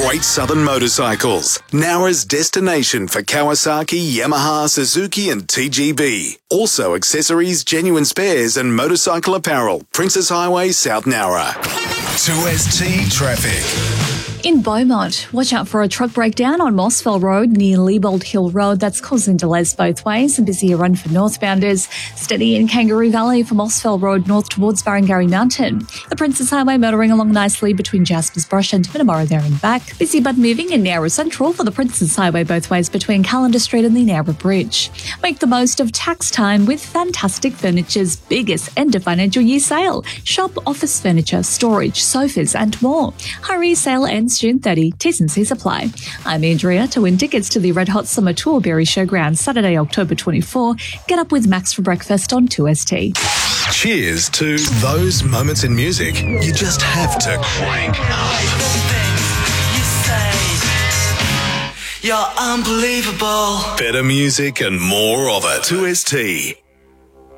Great Southern Motorcycles, Nowra's destination for Kawasaki, Yamaha, Suzuki and TGB. Also accessories, genuine spares and motorcycle apparel. Princess Highway, South Nowra. 2ST Traffic. In Beaumont, watch out for a truck breakdown on Mossville Road near Liebold Hill Road. That's causing delays both ways. A busier run for northbounders. Steady in Kangaroo Valley for Mossville Road north towards Barangarry Mountain. The Princess Highway motoring along nicely between Jasper's Brush and Minamora there and back. Busy but moving in Nowra Central for the Princess Highway both ways between Calendar Street and the Nowra Bridge. Make the most of tax time with Fantastic Furniture's biggest end of financial year sale. Shop office furniture, storage, sofas and more. Hurry, sale ends June 30. T's and C's apply. I'm Andrea. To win tickets to the Red Hot Summer Tour Berry Showground Saturday, October 24, get up with Max for breakfast on 2ST. Cheers to those moments in music you just have to crank up. You're unbelievable. Better music and more of it. 2ST.